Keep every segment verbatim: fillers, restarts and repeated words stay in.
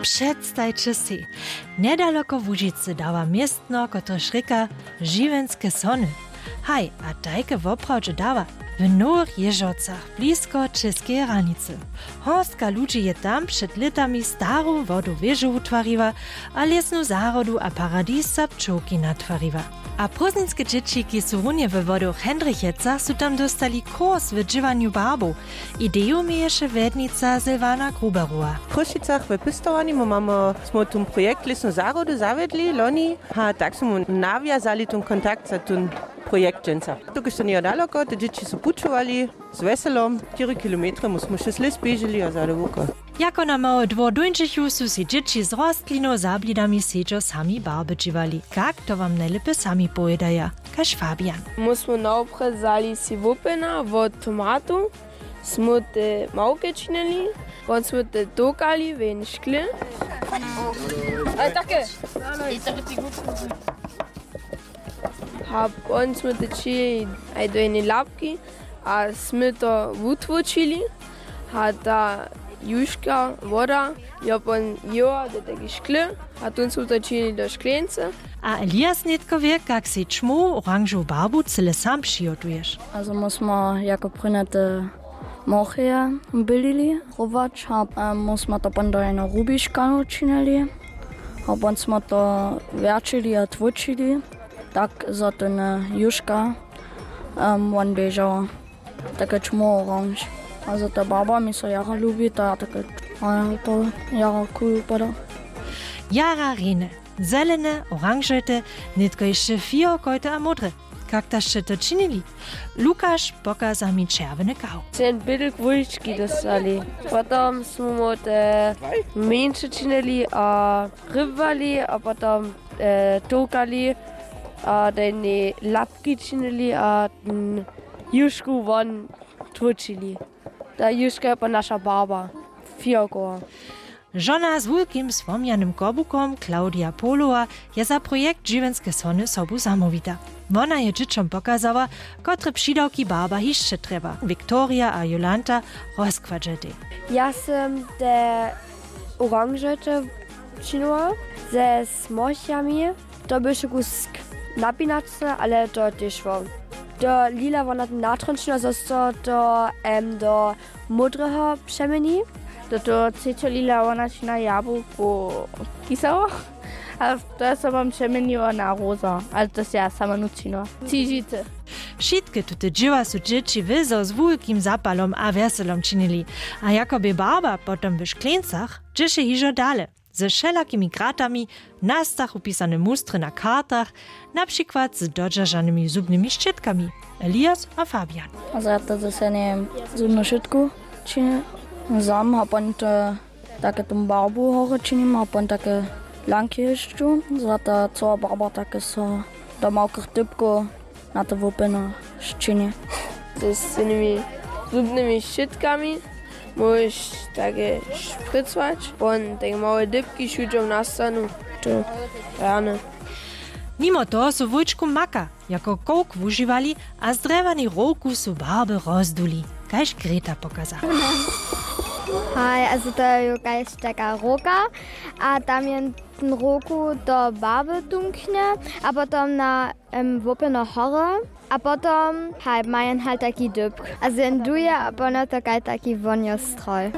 Przedstajcie si, nedaleko Łužicy dała miestno, kotrež reka Živenske Sony. Haj, a tajke woprawdźe dała w Nowych Jeżocach, blisko czeskiej granicy. Horstka ludzi je tam przed latami starą wodu wieżu utwariła, a lesnu zarodu a paradisa pčołki natwariła. A próżnickie dzieci, są runie w wodu Hendrichecach, są tam dostali kurs w dżywaniu barbu. Ideju mieješe wednica Silvana Gruberowa. W Prušicach w Pistowani mamy smo ten projekt lesnu zarodu zavedli, loni, a tak smo nawiązali ten kontakt za ten projekt dżęca. Tu jest to nie daleko, te dzieci są puczowali z weselom, cztery kilometry, musimy się z les bieżeli, a za do wuka. Jako na małe dwór duńczychu są si dzieci z rostlino zablidami siedzo sami barby dżywali. Jak to wam najlepiej sami pojedaja, kaž Fabian. Musimy najpierw zali si wupena od tomatu, smo te małke činili, potem smo te dokali w jednej szkle. A takie! A potem smo te čili do jednej lapki, a smo to utvočili, a ta juška voda, ja potem jela do takiej szkle, a tu smo to čili do šklence. A Elias netko wie, jak si čmu oranžovu barbu cele sam přijotuješ. Also muss man jako prynete mochje bylili, rować, a muss man to pan do jedno rubiškanu činili, a potem smo to verčili a tvočili, tak za ten juška um, on bežal také čmu oranž. Also ta barba mi se jara lubi, ta také to jara cool pada. Jara rene, zelene, oranžete, netko jeszcze fiokojte a modre. Jak taście to czynili? Lukasz pokazał mi czerwony kał. Ten bydel gwójczki dostali. Potem smo te mniejsze czynili, a rybali, a potem e, tokali, a ten lapki czynili, a ten juszku won tłuczyli. Ta juszka to nasza baba, fioko. Żona z wielkim wspomnianym kobukom, Klaudia Polowa, je za projekt Živenske Sony sobu zamówita. Ona je dzieciom pokazała, kotre przydawki barba jeszcze trzeba. Viktoria a Jolanta rozkładżety. Ja sam te oranżete czyniła ze smościami. To by się kus napinaczne, ale to też było. Do lila wona natrączna została do, um, do modrego przemieni. To to ciecio lila ona się na jabłku kisało, a to ja sobie przemieniła na roza, ale to się ja sama nucino. Ciżyce. Wszystkie te dzieła są dzieci wyzo z wielkim zapalom a weselom czynili, a jakoby barba potem w szkleńcach dzieje hiżo dale. Ze wszelakimi kratami, na stach upisane mustry na kartach, na przykład z dodżarzanymi zubnymi szczytkami. Elias a Fabian. Also ja to zase nie zubną szczytku czynię. Sam hat man takie tą barbu hory czynim, hat man takie lankie jeszcze, za ta cała barba takie so do małych typko na to wopena czyni. Z tymi zubnymi szczytkami możesz takie szprycwać, potem takie małe dybki szuczą na stanu, to rane. Mimo to są wujczku maka, jako kołk używali, a z drewani roku są barby rozduli, kaž Greta pokazała. Hi, also to je jakaś taka roka, a tam je ten roku do barby dunknie, a potem na um, wopeno horę, a potem hej, mają halt taki dybk. A zenduje, a potem taki taki woniostroj.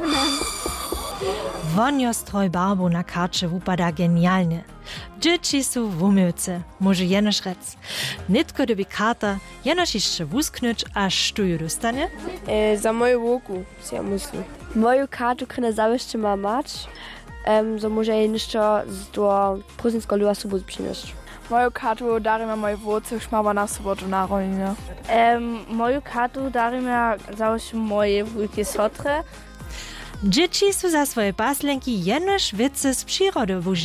Woniostroj barbu na karcie upada genialnie. Dzieci są w umyłce, może jenoż rec. Nitko doby karta, jenoż jeszcze wusknąć, aż tu dostanie? E, za moją roku, ja myślę. Moją kartu krene zawsze ma mać, um, so może jeszcze do próżnickiego luda sobą przynieść. Moją kartu darzymy moje wódce, już mama na sobotę na rolnie. Um, moją kartu darzymy zawsze moje wielkie sotre. Dzieci są za swoje paslenki jenoż wice z przyrody